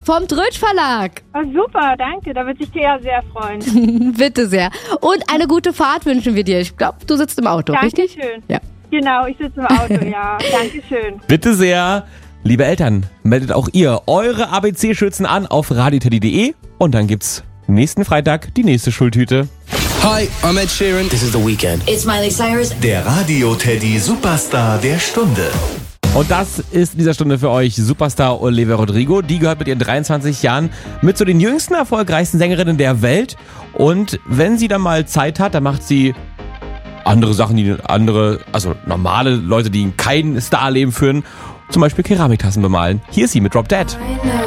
vom Trötsch Verlag. Oh, super, danke. Da würde sich Thea sehr freuen. Bitte sehr. Und eine gute Fahrt wünschen wir dir. Ich glaube, du sitzt im Auto, richtig? Dankeschön. Ja. Genau, ich sitze im Auto, ja. Dankeschön. Bitte sehr. Liebe Eltern, meldet auch ihr eure ABC-Schützen an auf radioteddy.de und dann gibt's nächsten Freitag die nächste Schultüte. Hi, I'm Ed Sheeran. This is The Weeknd. It's Miley Cyrus. Der Radio-Teddy Superstar der Stunde. Und das ist in dieser Stunde für euch Superstar Olivia Rodrigo. Die gehört mit ihren 23 Jahren mit zu den jüngsten erfolgreichsten Sängerinnen der Welt. Und wenn sie dann mal Zeit hat, dann macht sie andere Sachen, die normale Leute, die kein Starleben führen, zum Beispiel Keramiktassen bemalen. Hier ist sie mit Drop Dead.